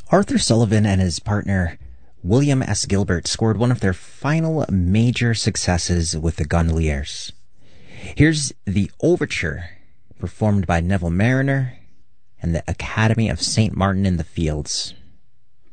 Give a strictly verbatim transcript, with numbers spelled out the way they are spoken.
Arthur Sullivan and his partner William S. Gilbert scored one of their final major successes with the Gondoliers. Here's the overture, performed by Neville Marriner and the Academy of Saint Martin in the Fields.